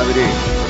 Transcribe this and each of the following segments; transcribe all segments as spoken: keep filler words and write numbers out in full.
Padre.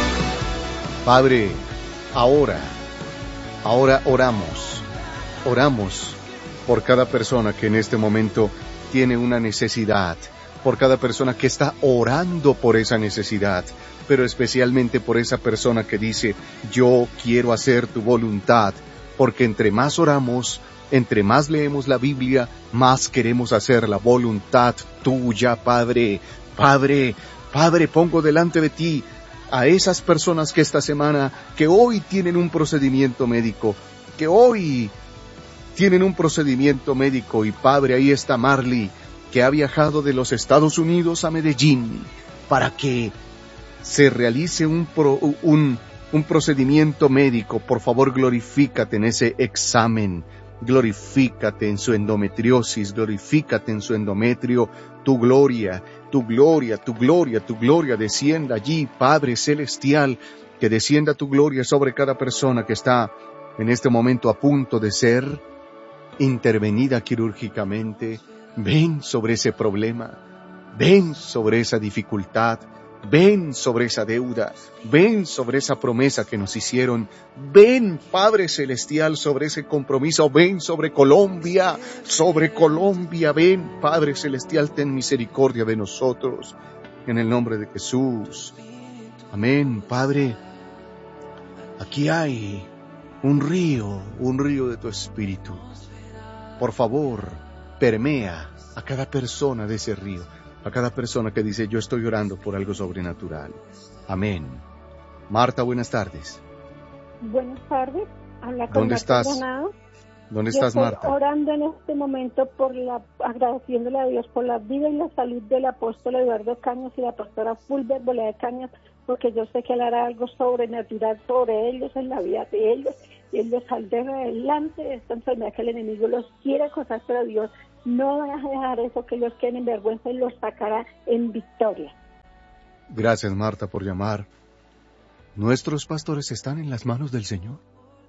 Padre, ahora, ahora oramos, oramos por cada persona que en este momento tiene una necesidad, por cada persona que está orando por esa necesidad, pero especialmente por esa persona que dice, yo quiero hacer tu voluntad, porque entre más oramos, entre más leemos la Biblia, más queremos hacer la voluntad tuya, Padre. Padre, Padre, pongo delante de ti a esas personas que esta semana, que hoy tienen un procedimiento médico, que hoy tienen un procedimiento médico, y Padre, ahí está Marley, que ha viajado de los Estados Unidos a Medellín, para que se realice un, pro, un, un procedimiento médico. Por favor, glorifícate en ese examen, glorifícate en su endometriosis, glorifícate en su endometrio, tu gloria, tu gloria, tu gloria, tu gloria descienda allí, Padre Celestial, que descienda tu gloria sobre cada persona que está en este momento a punto de ser intervenida quirúrgicamente. Ven sobre ese problema, ven sobre esa dificultad, ven sobre esa deuda, ven sobre esa promesa que nos hicieron, ven, Padre Celestial, sobre ese compromiso, ven sobre Colombia, sobre Colombia, ven, Padre Celestial, ten misericordia de nosotros, en el nombre de Jesús. Amén, Padre. Aquí hay un río, un río de tu Espíritu. Por favor, permea a cada persona de ese río, a cada persona que dice, yo estoy orando por algo sobrenatural. Amén. Marta, buenas tardes. Buenas tardes. Habla con ¿Dónde Marta estás? Granado. ¿Dónde Yo estás, estoy Marta? orando en este momento por la, agradeciéndole a Dios por la vida y la salud del apóstol Eduardo Cañas y la pastora Fulber Bolea Cañas, porque yo sé que él hará algo sobrenatural sobre ellos, en la vida de ellos, y él los saldrá adelante de esta enfermedad que el enemigo los quiere acosar, pero Dios no va a dejar eso que ellos quieren en vergüenza y los sacará en victoria. Gracias, Marta, por llamar. Nuestros pastores están en las manos del Señor.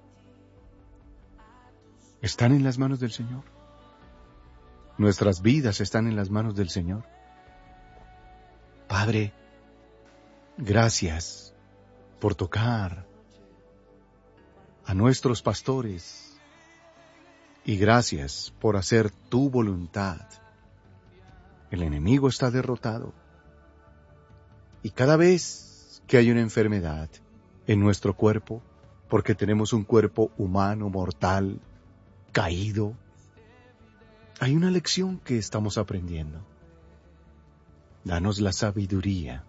Están en las manos del Señor. Nuestras vidas están en las manos del Señor. Padre, gracias por tocar a nuestros pastores y gracias por hacer tu voluntad. El enemigo está derrotado y cada vez que hay una enfermedad en nuestro cuerpo, porque tenemos un cuerpo humano, mortal, caído, hay una lección que estamos aprendiendo. Danos la sabiduría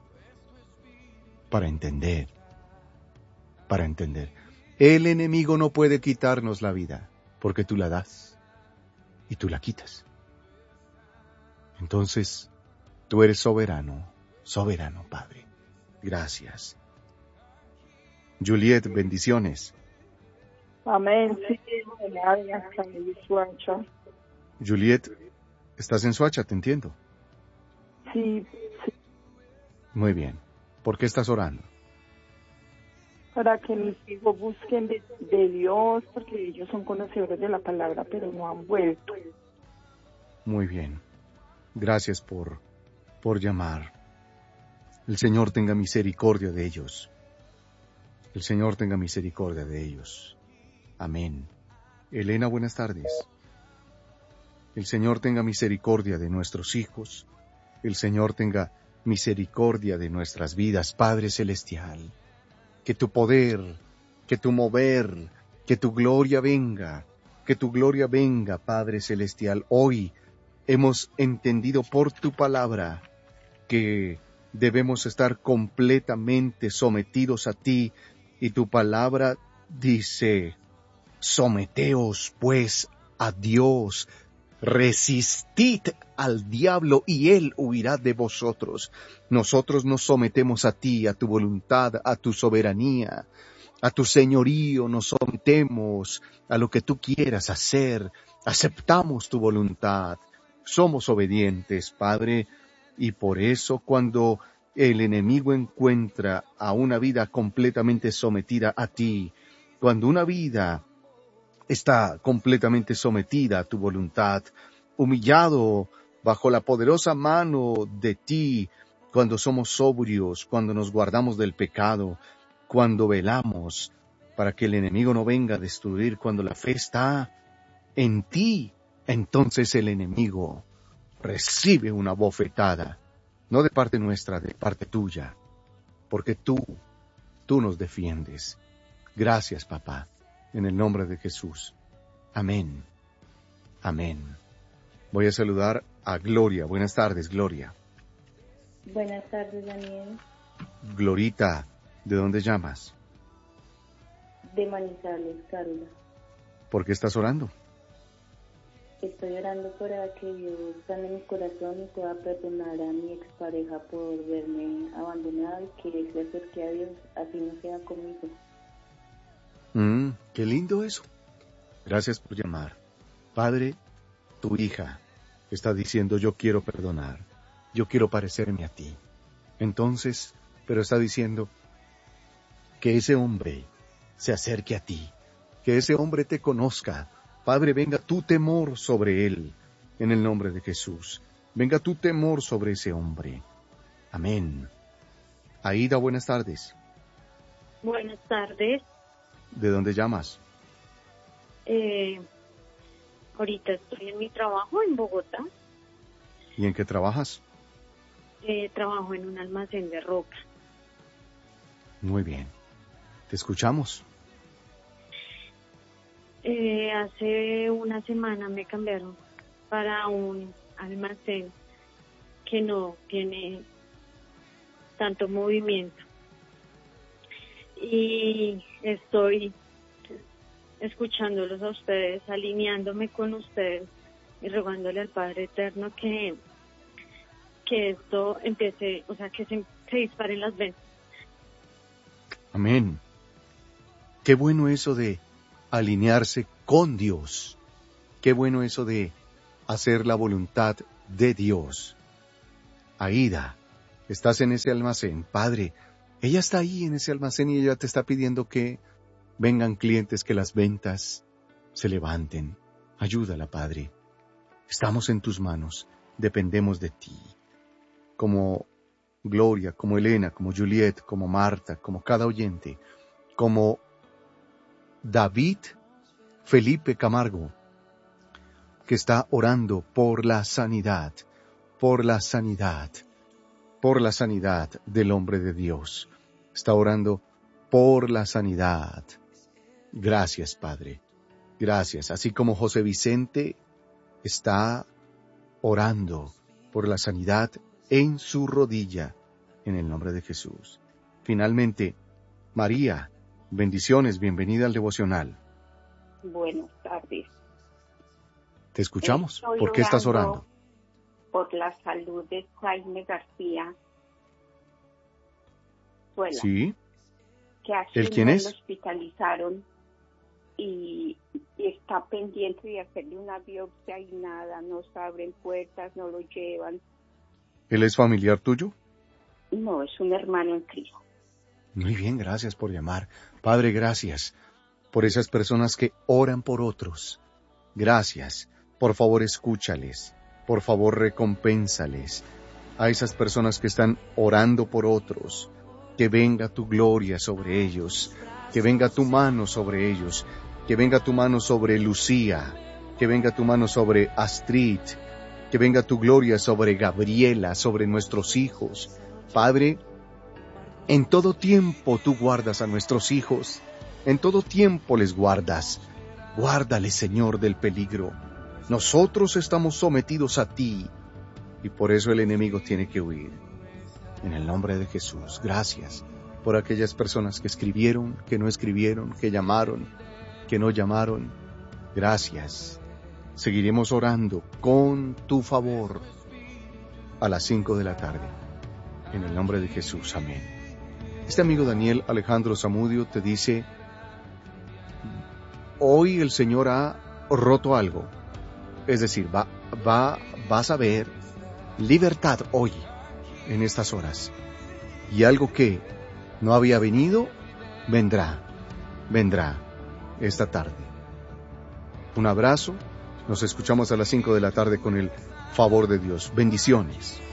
para entender, para entender. El enemigo no puede quitarnos la vida, porque tú la das y tú la quitas. Entonces, tú eres soberano, soberano, Padre. Gracias. Juliet, bendiciones. Amén. Sí, gracias, Suacha. Juliet, estás en Suacha, te entiendo. Sí, sí. Muy bien. ¿Por qué estás orando? Para que mis hijos busquen de, de Dios, porque ellos son conocedores de la palabra, pero no han vuelto. Muy bien. Gracias por, por llamar. El Señor tenga misericordia de ellos. El Señor tenga misericordia de ellos. Amén. Elena, buenas tardes. El Señor tenga misericordia de nuestros hijos. El Señor tenga misericordia de nuestras vidas, Padre Celestial. Que tu poder, que tu mover, que tu gloria venga, que tu gloria venga, Padre Celestial. Hoy hemos entendido por tu palabra que debemos estar completamente sometidos a ti, y tu palabra dice, someteos pues a Dios, resistid al diablo y él huirá de vosotros. Nosotros nos sometemos a ti, a tu voluntad, a tu soberanía, a tu señorío, nos sometemos a lo que tú quieras hacer, aceptamos tu voluntad, somos obedientes, Padre, y por eso cuando el enemigo encuentra a una vida completamente sometida a ti, cuando una vida está completamente sometida a tu voluntad, humillado bajo la poderosa mano de ti, cuando somos sobrios, cuando nos guardamos del pecado, cuando velamos para que el enemigo no venga a destruir, cuando la fe está en ti, entonces el enemigo recibe una bofetada, no de parte nuestra, de parte tuya, porque tú, tú nos defiendes. Gracias, papá, en el nombre de Jesús. Amén. Amén. Voy a saludar a Gloria. Buenas tardes, Gloria. Buenas tardes, Daniel. Glorita, ¿de dónde llamas? De Manizales, Carla. ¿Por qué estás orando? Estoy orando para que Dios sane mi corazón y pueda perdonar a mi expareja por verme abandonada y que se acerque a Dios, así no sea conmigo. Mm, qué lindo eso. Gracias por llamar. Padre, tu hija está diciendo, yo quiero perdonar, yo quiero parecerme a ti. Entonces, pero está diciendo que ese hombre se acerque a ti, que ese hombre te conozca. Padre, venga tu temor sobre él, en el nombre de Jesús. Venga tu temor sobre ese hombre. Amén. Aida, buenas tardes. Buenas tardes. ¿De dónde llamas? Eh, ahorita estoy en mi trabajo en Bogotá. ¿Y en qué trabajas? Eh, trabajo en un almacén de ropa. Muy bien. Te escuchamos. Eh, hace una semana me cambiaron para un almacén que no tiene tanto movimiento. Y estoy escuchándolos a ustedes, alineándome con ustedes y rogándole al Padre Eterno que, que esto empiece, o sea, que se, se disparen las ventas. Amén. Qué bueno eso de alinearse con Dios. Qué bueno eso de hacer la voluntad de Dios. Aida, estás en ese almacén. Padre, ella está ahí en ese almacén y ella te está pidiendo que vengan clientes, que las ventas se levanten. Ayúdala, Padre. Estamos en tus manos. Dependemos de ti. Como Gloria, como Elena, como Juliet, como Marta, como cada oyente, como David Felipe Camargo, que está orando por la sanidad, por la sanidad, por la sanidad del hombre de Dios. Está orando por la sanidad. Gracias, Padre. Gracias. Así como José Vicente está orando por la sanidad en su rodilla, en el nombre de Jesús. Finalmente, María, bendiciones, bienvenida al devocional. Buenas tardes. Te escuchamos. Estoy ¿Por qué estás orando? Por la salud de Jaime García Suela. Sí. Que hace ¿El quién es? Lo hospitalizaron y, y está pendiente de hacerle una biopsia y nada, no se abren puertas, no lo llevan. ¿Él es familiar tuyo? No, es un hermano en Cristo. Muy bien, gracias por llamar. Padre, gracias por esas personas que oran por otros. Gracias. Por favor, escúchales. Por favor, recompénsales. A esas personas que están orando por otros, que venga tu gloria sobre ellos, que venga tu mano sobre ellos, que venga tu mano sobre Lucía, que venga tu mano sobre Astrid, que venga tu gloria sobre Gabriela, sobre nuestros hijos. Padre, en todo tiempo tú guardas a nuestros hijos, en todo tiempo les guardas. Guárdales, Señor, del peligro. Nosotros estamos sometidos a ti y por eso el enemigo tiene que huir. En el nombre de Jesús, gracias por aquellas personas que escribieron, que no escribieron, que llamaron, que no llamaron. Gracias. Seguiremos orando con tu favor a las cinco de la tarde. En el nombre de Jesús, amén. Este amigo Daniel Alejandro Zamudio te dice, hoy el Señor ha roto algo. Es decir, va, va, vas a ver libertad hoy, en estas horas. Y algo que no había venido, vendrá, vendrá esta tarde. Un abrazo, nos escuchamos a las cinco de la tarde con el favor de Dios. Bendiciones.